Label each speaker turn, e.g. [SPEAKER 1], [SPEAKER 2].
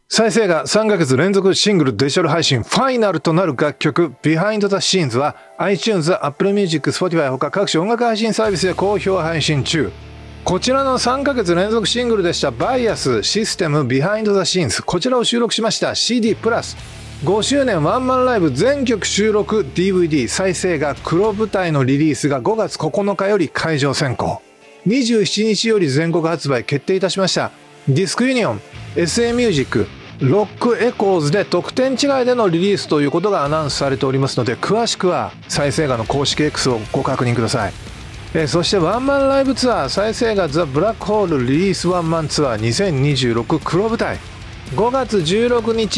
[SPEAKER 1] 再生が3ヶ月連続シングルデジタル配信ファイナルとなる楽曲 Behind the Scenes は iTunes、Apple Music、Spotify ほか各種音楽配信サービスで好評配信中。こちらの3ヶ月連続シングルでしたバイアスシステム Behind the Scenes、 こちらを収録しました CD プラス5周年ワンマンライブ全曲収録 DVD 再生が黒舞台のリリースが5月9日より会場先行、27日より全国発売決定いたしました。ディスクユニオン SA ミュージックロックエコーズで特典違いでのリリースということがアナウンスされておりますので、詳しくは再生画の公式 X をご確認ください。そしてワンマンライブツアー再生画ザ・ブラックホールリリースワンマンツアー2026黒舞台5月16日